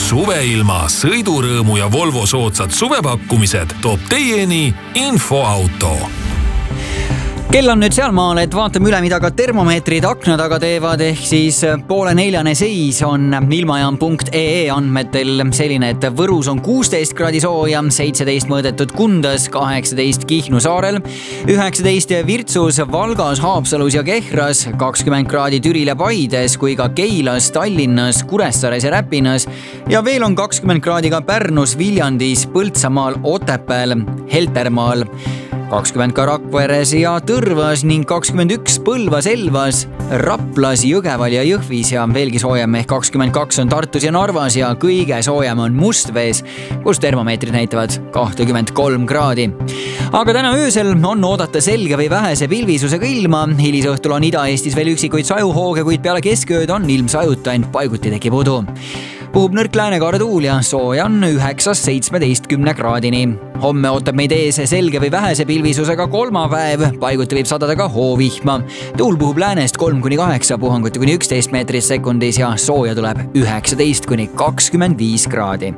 suveilma, sõidurõõmu ja Volvo soodsad suvepakkumised toob teieni Infoauto. Kell on nüüd sealmaal, et vaatame üle, mida ka termomeetrid akna taga teevad, ehk siis 3:30 seis on ilmajaam.ee andmetel selline, et Võrus on 16 kraadi sooja, 17 mõõdetud Kundas, 18 Kihnu saarel, 19 Virtsus, Valgas, Haapsalus ja Kehras, 20 kraadi Türil ja Paides kui ka Keilas, Tallinnas, Kuressaares ja Räpinas ja veel on 20 kraadi ka Pärnus, Viljandis, Põltsamaal, Otepääl, Heltermaal, 20 ka Rakveres ja Tõrvas ning 21 Põlvas, Elvas, Raplas, Jõgeval ja Jõhvis ja veelgi soojem ehk 22 on Tartus ja Narvas ja kõige soojem on Mustvees, kus termomeetrid näitavad 23 kraadi. Aga täna öösel on oodata selge või vähese pilvisusega ilma. Hilisõhtul on Ida-Eestis veel üksikuid sajuhooge, kuid peale keskööd on ilm sajuta, ent paiguti tekib udu. Puhub nõrk läänekaare tuul ja sooja on 9-17 kraadini. Homme ootab meid ees selge või vähese pilvisusega kolmapäev, paiguti võib sadada ka hoovihma. Tuul puhub läänest 3-8, puhanguti kuni 11 meetrit sekundis ja sooja tuleb 19-25 kraadi.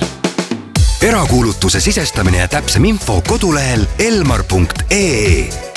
Erakuulutuse sisestamine ja täpsem info kodulehel elmar.ee.